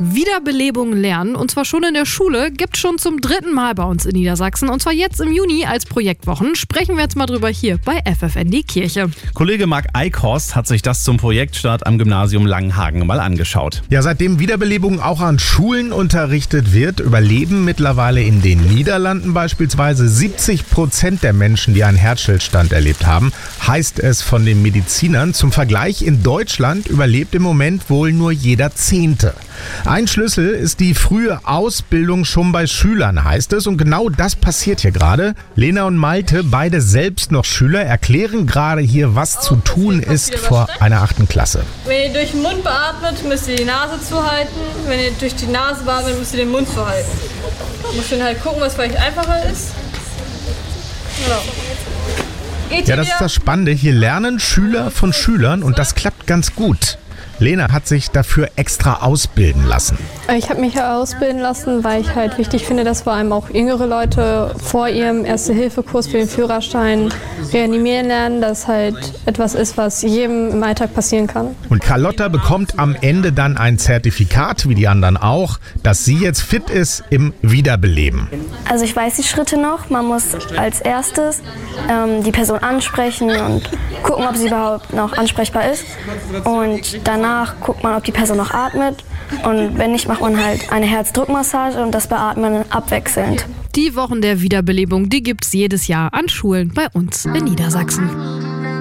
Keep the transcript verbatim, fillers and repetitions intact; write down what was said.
Wiederbelebung lernen, und zwar schon in der Schule, gibt schon zum dritten Mal bei uns in Niedersachsen. Und zwar jetzt im Juni als Projektwochen. Sprechen wir jetzt mal drüber hier bei F F N die Kirche. Kollege Marc Eichhorst hat sich das zum Projektstart am Gymnasium Langenhagen mal angeschaut. Ja, seitdem Wiederbelebung auch an Schulen unterrichtet wird, überleben mittlerweile in den Niederlanden beispielsweise siebzig Prozent der Menschen, die einen Herzstillstand erlebt haben, heißt es von den Medizinern. Zum Vergleich, in Deutschland überlebt im Moment wohl nur jeder Zehnte. Ein Schlüssel ist die frühe Ausbildung schon bei Schülern, heißt es. Und genau das passiert hier gerade. Lena und Malte, beide selbst noch Schüler, erklären gerade hier, was zu tun ist vor einer achten Klasse. Wenn ihr durch den Mund beatmet, müsst ihr die Nase zuhalten. Wenn ihr durch die Nase beatmet, müsst ihr den Mund zuhalten. Ihr müsst dann halt gucken, was vielleicht einfacher ist. Genau. Ja, das ist das Spannende. Hier lernen Schüler von Schülern und das klappt ganz gut. Lena hat sich dafür extra ausbilden lassen. Ich habe mich ausbilden lassen, weil ich halt wichtig finde, dass vor allem auch jüngere Leute vor ihrem Erste-Hilfe-Kurs für den Führerschein reanimieren lernen, dass halt etwas ist, was jedem im Alltag passieren kann. Und Carlotta bekommt am Ende dann ein Zertifikat, wie die anderen auch, dass sie jetzt fit ist im Wiederbeleben. Also ich weiß die Schritte noch. Man muss als erstes ähm, die Person ansprechen und gucken, ob sie überhaupt noch ansprechbar ist. Und danach guckt man, ob die Person noch atmet. Und wenn nicht, macht man halt eine Herzdruckmassage und das Beatmen abwechselnd. Die Wochen der Wiederbelebung, die gibt's jedes Jahr an Schulen bei uns in Niedersachsen.